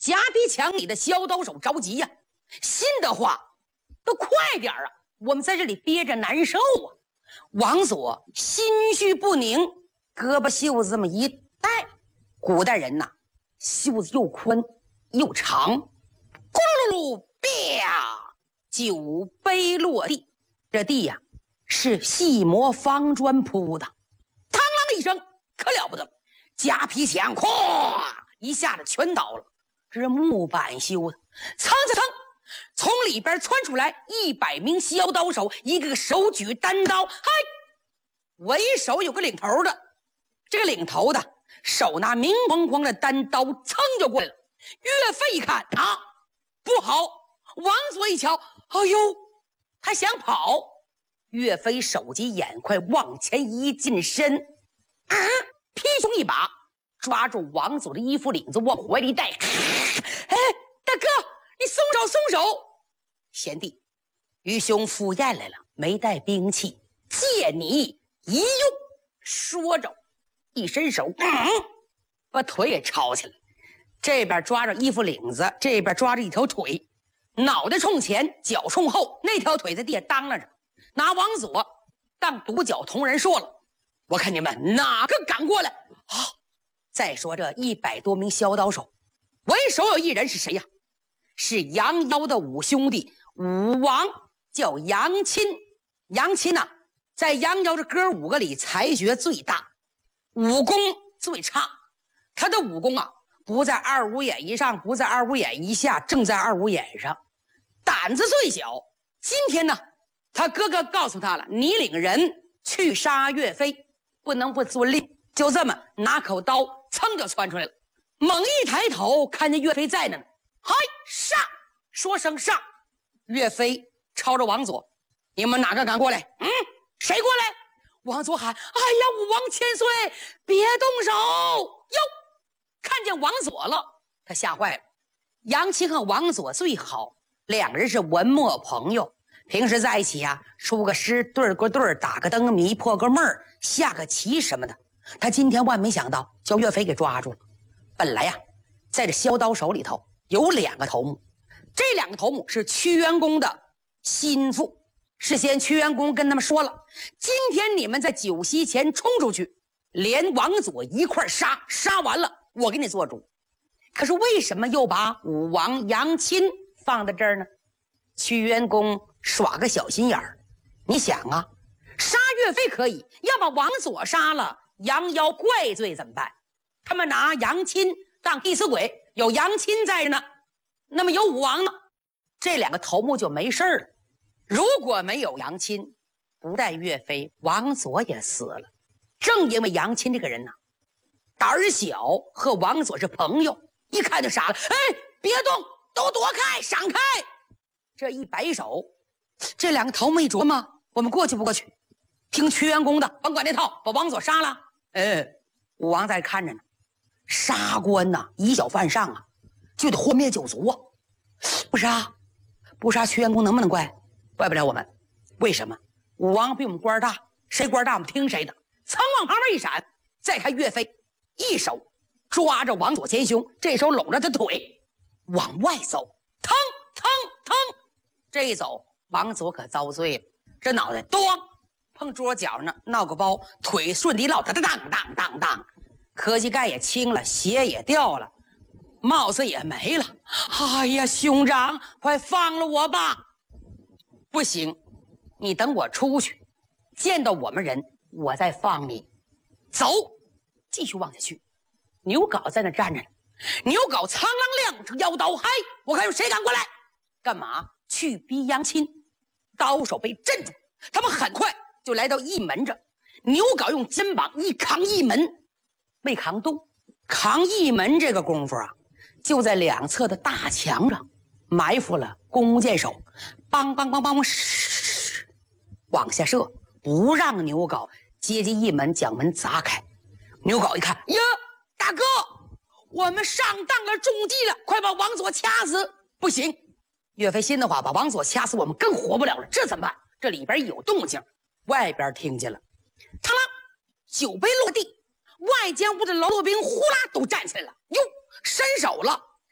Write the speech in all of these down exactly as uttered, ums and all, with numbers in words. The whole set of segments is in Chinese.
夹皮墙里的小刀手着急呀、啊，信的话都快点啊，我们在这里憋着难受啊。王佐心绪不宁，胳膊袖子这么一带，古代人呐、啊，袖子又宽又长，咕噜噜噜，啪，酒杯落地。这地呀、啊、是细磨方砖铺的，嘡啷一声，可了不得了，夹皮墙咵一下子全倒了。这是木板修的，蹭蹭蹭，从里边窜出来一百名小刀手，一个个手举单刀，嗨，为首有个领头的，这个领头的手拿明晃晃的单刀，噌就过来了。岳飞一看啊，不好！王佐一瞧，哎呦，他想跑。岳飞手疾眼快，往前一近身，啊，劈胸一把抓住王佐的衣服领子，往怀里带。哎，大哥，你松手松手！贤弟，愚兄赴宴来了，没带兵器，借你一用。说着，一伸手，嗯，把腿给抄起来，这边抓着衣服领子，这边抓着一条腿，脑袋冲前，脚冲后，那条腿在地下当啷着，拿王佐当独角同人说了：“我看你们哪个敢过来？”啊！再说这一百多名小刀手，为首有一人是谁呀？是杨妖的五兄弟，武王叫杨钦。杨钦呐、啊，在杨妖这哥五个里才学最大，武功最差。他的武功啊，不在二五眼以上，不在二五眼以下，正在二五眼上。胆子最小。今天呢，他哥哥告诉他了，你领人去杀岳飞，不能不遵令。就这么拿口刀，噌就窜出来了。猛一抬头，看见岳飞在那呢，嗨，上！说声上。岳飞朝着王佐：“你们哪个敢过来？嗯，谁过来？”王佐喊：“哎呀，武王千岁，别动手！”哟，看见王佐了，他吓坏了。杨钦和王佐最好，两个人是文墨朋友，平时在一起啊，出个诗，对个对，打个灯谜，破个闷儿，下个棋什么的。他今天万没想到，叫岳飞给抓住了。本来呀、啊，在这削刀手里头有两个头目，这两个头目是屈原公的心腹。事先屈原公跟他们说了，今天你们在酒席前冲出去，连王佐一块杀，杀完了我给你做主。可是为什么又把武王杨钦放在这儿呢？屈原公耍个小心眼儿。你想啊，杀岳飞可以，要把王佐杀了，杨妖怪罪怎么办？他们拿杨钦当替死鬼，有杨钦在着呢，那么有武王呢，这两个头目就没事了。如果没有杨钦，不但岳飞，王佐也死了。正因为杨钦这个人呢、啊，胆儿小，和王佐是朋友，一看就傻了。哎，别动，都躲开，闪开！这一摆手，这两个头目一琢磨，我们过去不过去？听屈原公的，甭管那套，把王佐杀了。哎，武王在看着呢。杀官呐、啊，以小犯上啊，就得活灭九族啊！不杀，不杀屈原公能不能怪？怪不了我们。为什么？武王比我们官大，谁官大我们听谁的。曾往旁边一闪，再看岳飞，一手抓着王佐前胸，这手拢着他腿往外走，腾腾腾，这一走，王佐可遭罪了。这脑袋咚碰桌角上，闹个包，腿顺地落，当当当当当，科技盖也青了，鞋也掉了，帽子也没了。哎呀，兄长，快放了我吧！不行，你等我出去，见到我们人，我再放你。走，继续往下去。牛皋在那站着呢，牛皋苍啷亮出腰刀，嗨，我看有谁敢过来？干嘛？去逼杨钦。刀手被镇住，他们很快就来到一门这。牛皋用肩膀一扛一门，没扛动。扛一门这个功夫啊，就在两侧的大墙上埋伏了弓箭手，梆梆梆梆，嘘，往下射，不让牛皋接近一门将门砸开。牛皋一看，呀，大哥，我们上当了，中计了，快把王佐掐死！不行，岳飞心的话，把王佐掐死，我们更活不了了。这怎么办？这里边有动静，外边听见了，嘡啷，酒杯落地，外间屋的喽啰兵呼啦都站起来了，哟，伸手了。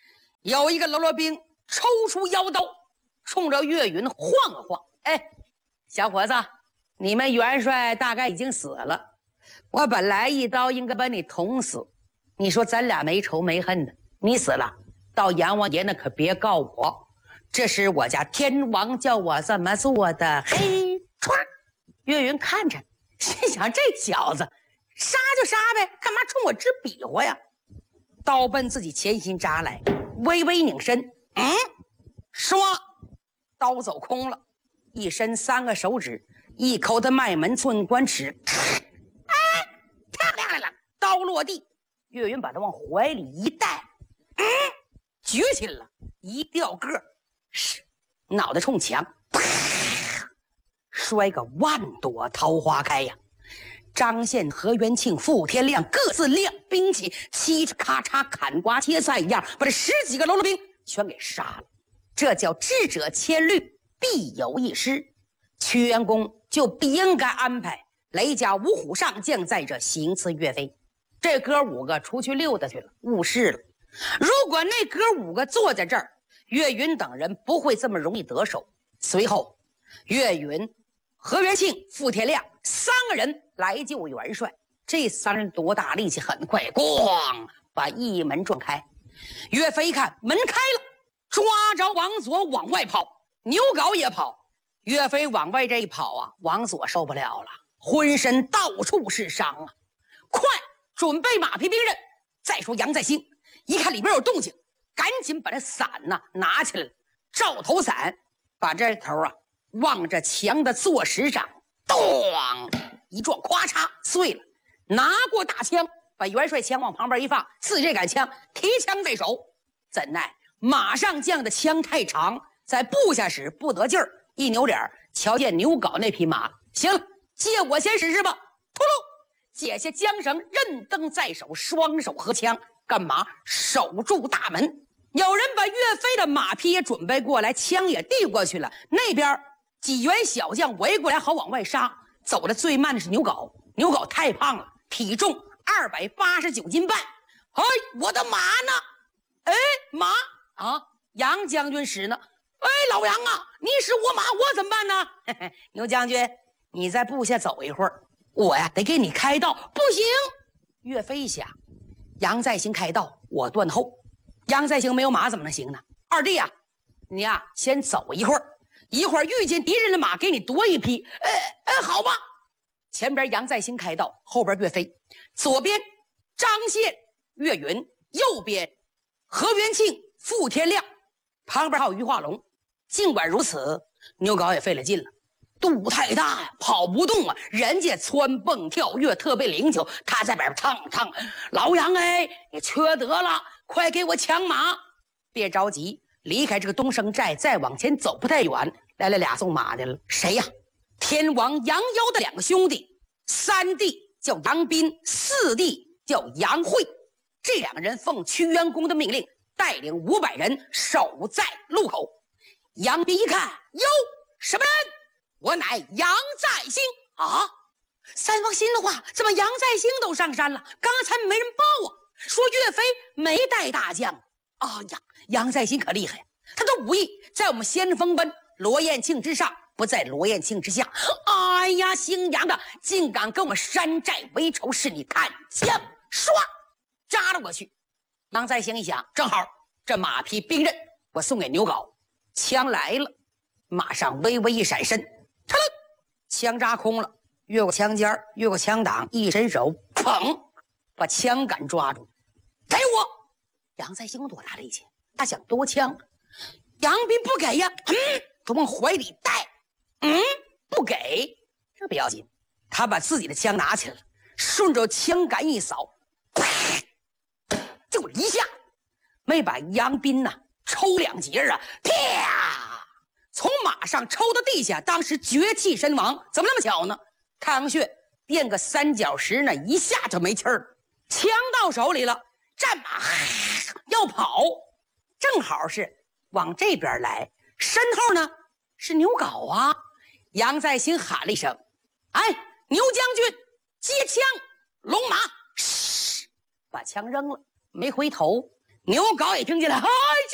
有一个喽啰兵抽出腰刀，冲着岳云晃了晃。哎，小伙子，你们元帅大概已经死了，我本来一刀应该把你捅死，你说咱俩没仇没恨的，你死了，到阎王爷那可别告我，这是我家天王叫我这么做的。嘿，唰！岳云看着，心想这小子杀就杀呗，干嘛冲我直比划呀？刀奔自己前心扎来，微微拧身，嗯，唰，刀走空了，一伸三个手指，一口的脉门寸关尺，哎，啪亮亮亮，刀落地，岳云把他往怀里一带，嗯，举起了，一掉个，是脑袋冲墙，啪，摔个万朵桃花开呀！张宪、何元庆、傅天亮各自亮兵器，嘁哧咔嚓砍瓜切菜一样，把这十几个喽啰兵全给杀了。这叫智者千虑，必有一失。屈元公就必应该安排雷家五虎上将在这行刺岳飞。这哥五个出去溜达去了，误事了。如果那哥五个坐在这儿，岳云等人不会这么容易得手。随后，岳云、何元庆、傅天亮三个人来救元帅。这三人多大力气，很快咣把一门撞开。岳飞一看门开了，抓着王佐往外跑，牛皋也跑。岳飞往外这一跑啊，王佐受不了了，浑身到处是伤啊！快准备马匹兵刃。再说杨再兴一看里边有动静，赶紧把这伞呐拿起来了，照头伞把这头啊望着墙的坐石上，咚一撞，咵嚓碎了。拿过大枪，把元帅枪往旁边一放，自己这杆枪提枪在手。怎奈马上将的枪太长，在部下时不得劲儿，一扭脸瞧见牛皋那匹马，行了，借我先使使吧。突噜解下缰绳，任蹬在手，双手合枪，干嘛守住大门。有人把岳飞的马匹也准备过来，枪也递过去了。那边几员小将围过来，好往外杀。走的最慢的是牛皋，牛皋太胖了，体重二百八十九斤半。哎，我的马呢？哎，马啊，杨将军使呢？哎，老杨啊，你使我马，我怎么办呢？嘿嘿，牛将军，你在部下走一会儿，我呀得给你开道。不行，岳飞一想，杨再兴开道，我断后。杨再兴没有马怎么能行呢？二弟呀、啊，你呀、啊、先走一会儿，一会儿遇见敌人的马，给你夺一匹。哎哎，好吧。前边杨再兴开道，后边岳飞，左边张宪、岳云，右边何元庆、傅天亮，旁边还有于化龙。尽管如此，牛皋也费了劲了，肚太大呀，跑不动啊。人家蹿蹦跳跃特别灵巧，他在边唱唱。老杨哎，你缺德了，快给我抢马！别着急，离开这个东胜寨，再往前走不太远，来了俩送马的了。谁呀？天王杨妖的两个兄弟，三弟叫杨斌，四弟叫杨慧。这两个人奉屈元公的命令，带领五百人守在路口。杨斌一看，哟，什么人？我乃杨再兴啊！三王心的话，怎么杨再兴都上山了？刚才没人报啊，说岳飞没带大将啊呀！杨再兴可厉害，他的武艺在我们先锋班罗彦庆之上，不在罗彦庆之下。哎呀，姓杨的竟敢跟我山寨为仇，是你看枪唰扎了过去。杨再兴一想，正好这马匹兵刃我送给牛皋，枪来了，马上微微一闪身，嚓了，枪扎空了，越过枪尖，越过枪挡，一伸手，砰，把枪杆抓住，给我！杨再兴多大力气，他想夺枪，杨斌不给呀，嗯，都往怀里带，嗯，不给，这不要紧，他把自己的枪拿起来了，顺着枪杆一扫，就一下，没把杨斌呐、啊、抽两截啊，啪！从马上抽到地下，当时绝气身亡。怎么那么巧呢？太阳穴垫个三角石呢，一下就没气儿，枪到手里了，战马要跑，正好是往这边来，身后呢是牛皋啊。杨再兴喊了一声：“哎，牛将军，接枪！”龙马嘘，把枪扔了，没回头。牛皋也听见了，哎。